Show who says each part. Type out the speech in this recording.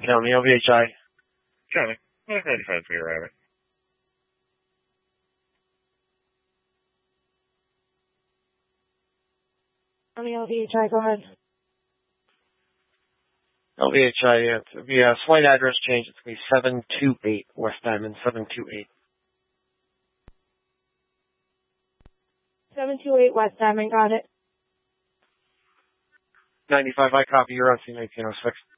Speaker 1: County, LVHI.
Speaker 2: County. 95 for your rabbit.
Speaker 3: County, LVHI, go ahead.
Speaker 1: LVHI, yeah, it'll be a slight address change. It's going to be 728 West Diamond, 728.
Speaker 3: 728 West Diamond, got it.
Speaker 1: 95, I copy. You're on C1906.